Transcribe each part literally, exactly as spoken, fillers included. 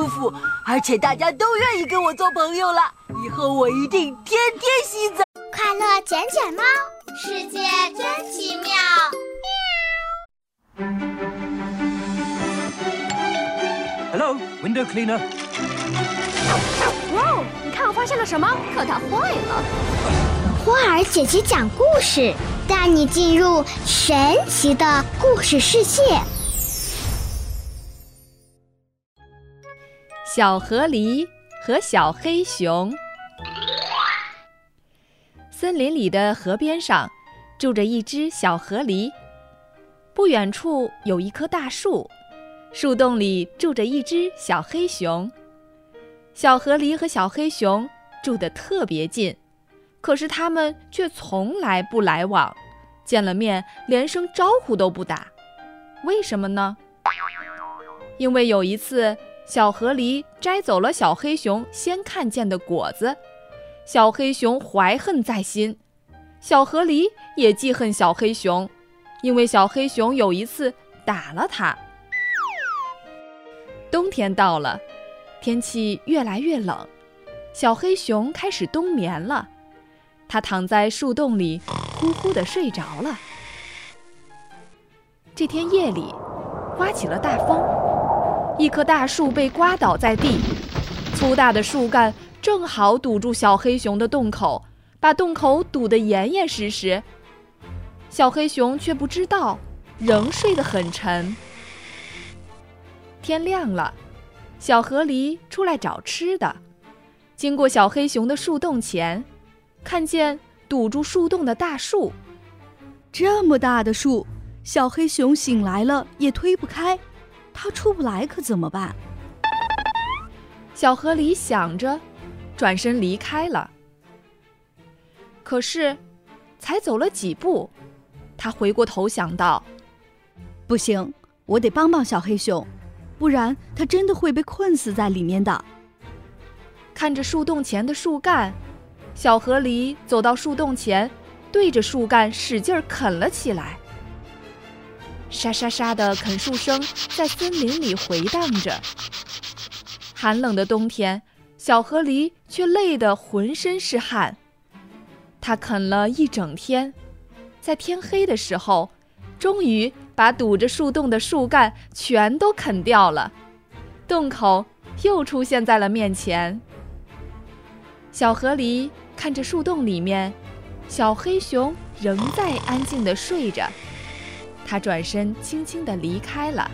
服，而且大家都愿意跟我做朋友了。以后我一定天天洗澡。 快乐捡捡猫，世界真奇妙。 Hello, window cleaner. 哇哦，你看我发现了什么？可它坏了。 花儿姐姐讲故事，带你进入神奇的故事世界。 小河狸和小黑熊。森林里的河边上住着一只小河狸，不远处有一棵大树，树洞里住着一只小黑熊。小河狸和小黑熊住得特别近，可是他们却从来不来往，见了面连声招呼都不打。为什么呢？因为有一次小河狸摘走了小黑熊先看见的果子，小黑熊怀恨在心，小河狸也记恨小黑熊，因为小黑熊有一次打了它。冬天到了，天气越来越冷，小黑熊开始冬眠了，它躺在树洞里呼呼地睡着了。这天夜里刮起了大风，一棵大树被刮倒在地，粗大的树干正好堵住小黑熊的洞口，把洞口堵得严严实实。小黑熊却不知道，仍睡得很沉。天亮了，小河狸出来找吃的，经过小黑熊的树洞前，看见堵住树洞的大树。 这么大的树，小黑熊醒来了也推不开，它出不来可怎么办？ 小河狸想着，转身离开了。可是才走了几步，他回过头想到， 不行，我得帮帮小黑熊，不然他真的会被困死在里面的。 看着树洞前的树干，小河狸走到树洞前，对着树干使劲啃了起来。沙沙沙的啃树声在森林里回荡着。寒冷的冬天，小河狸却累得浑身是汗。它啃了一整天，在天黑的时候，终于把堵着树洞的树干全都啃掉了，洞口又出现在了面前。小河狸看着树洞里面，小黑熊仍在安静地睡着，他转身轻轻地离开了。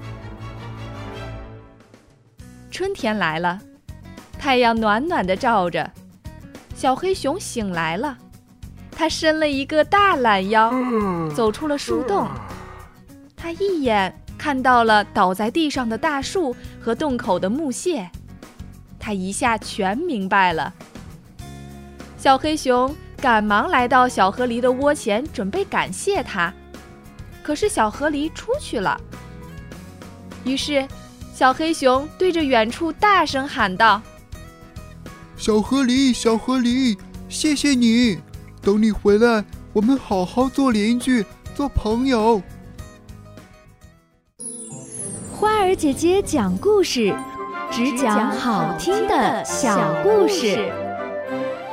春天来了，太阳暖暖地照着，小黑熊醒来了，它伸了一个大懒腰，走出了树洞。它一眼看到了倒在地上的大树和洞口的木屑，它一下全明白了。小黑熊赶忙来到小河狸的窝前，准备感谢它。可是小河狸出去了。于是小黑熊对着远处大声喊道： 小河狸，小河狸，谢谢你，等你回来，我们好好做邻居，做朋友。 花儿姐姐讲故事，只讲好听的小故事。